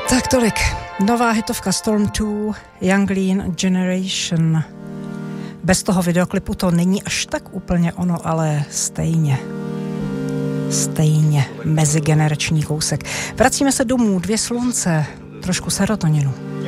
Tak tolik. Nová hitovka Storm 2, Young Lean Generation. Bez toho videoklipu to není až tak úplně ono, ale stejně mezigenerační kousek. Vracíme se domů, 2 slunce, trošku serotoninu.